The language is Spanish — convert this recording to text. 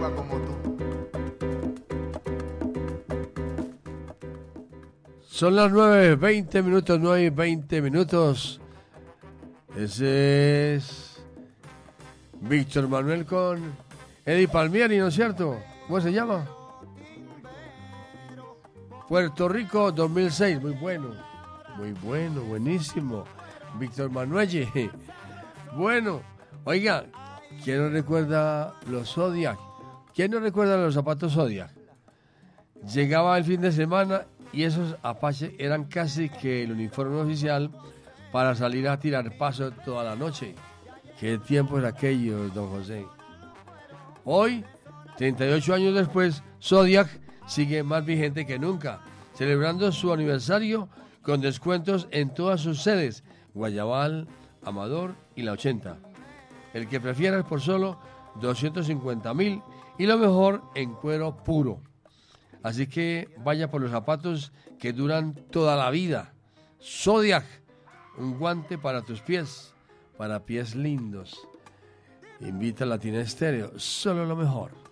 lengua como tú. Son las 9:20 minutos, 9:20 minutos. Ese es Víctor Manuel con Eddie Palmieri, ¿no es cierto? ¿Cómo se llama? Puerto Rico 2006, muy bueno, buenísimo. Víctor Manuel, bueno, oiga, ¿quién no recuerda los Zodiac? ¿Quién no recuerda los zapatos Zodiac? Llegaba el fin de semana y esos Apache eran casi que el uniforme oficial para salir a tirar paso toda la noche. ¿Qué tiempos aquellos, don José? Hoy, 38 años después, Zodiac sigue más vigente que nunca, celebrando su aniversario con descuentos en todas sus sedes, Guayabal, Amador y La 80. El que prefieras por solo 250,000 y lo mejor en cuero puro. Así que vaya por los zapatos que duran toda la vida. Zodiac, un guante para tus pies, para pies lindos. Invita a Latina Estéreo, solo lo mejor.